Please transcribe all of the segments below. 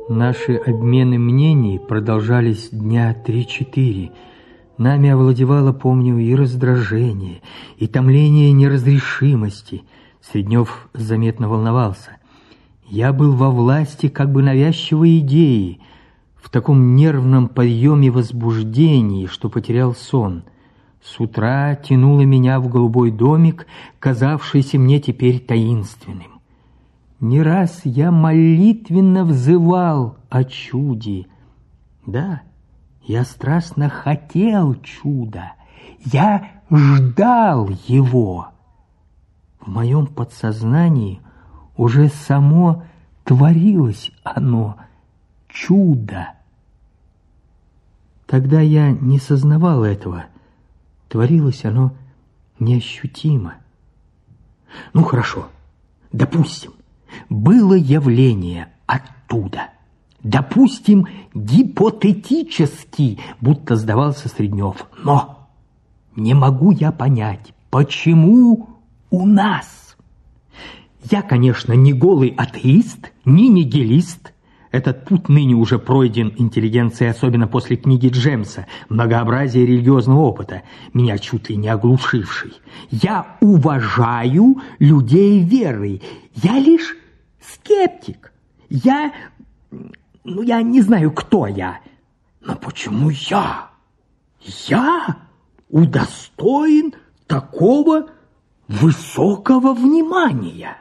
Наши обмены мнений продолжались дня 3-4. Нами овладевало, помню, и раздражение, и томление неразрешимости. Среднев заметно волновался. Я был во власти как бы навязчивой идеи, в таком нервном подъеме возбуждении, что потерял сон. С утра тянуло меня в голубой домик, казавшийся мне теперь таинственным. Не раз я молитвенно взывал о чуде. Да, я страстно хотел чуда, я ждал его. В моем подсознании уже само творилось оно, чудо. Тогда я не сознавал этого, творилось оно неощутимо. Ну, хорошо, допустим, было явление оттуда. Допустим, гипотетически, будто сдавался Среднев. Но не могу я понять, почему у нас? Я, конечно, не голый атеист, не нигилист. Этот путь ныне уже пройден интеллигенцией, особенно после книги Джемса «Многообразие религиозного опыта», меня чуть ли не оглушивший. Я уважаю людей веры. Я лишь скептик. Я не знаю, кто я. Но почему я? Я удостоен такого высокого внимания?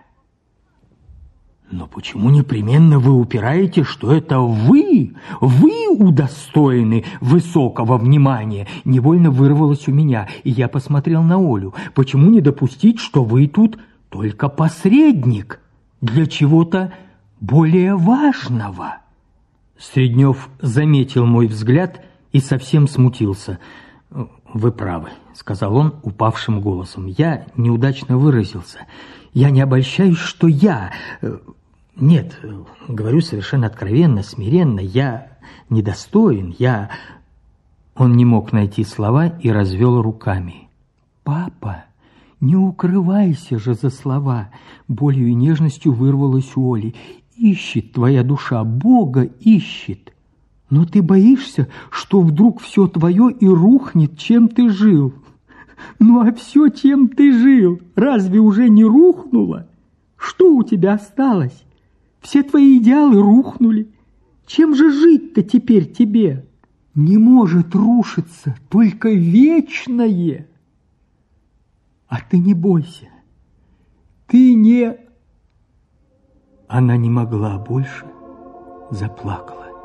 Но почему непременно вы упираете, что это вы удостоены высокого внимания? Невольно вырвалось у меня, и я посмотрел на Олю. Почему не допустить, что вы тут только посредник для чего-то более важного? Среднев заметил мой взгляд и совсем смутился. «Вы правы», — сказал он упавшим голосом. «Я неудачно выразился. Я не обольщаюсь, что я... Нет, говорю совершенно откровенно, смиренно. Я недостоин, я...» Он не мог найти слова и развел руками. «Папа, не укрывайся же за слова!» Болью и нежностью вырвалась у Оли. «Ищет твоя душа, Бога ищет. Но ты боишься, что вдруг все твое и рухнет, чем ты жил. Ну а все, чем ты жил, разве уже не рухнуло? Что у тебя осталось? Все твои идеалы рухнули. Чем же жить-то теперь тебе? Не может рушиться только вечное. А ты не бойся. Ты не...» Она не могла больше, заплакала.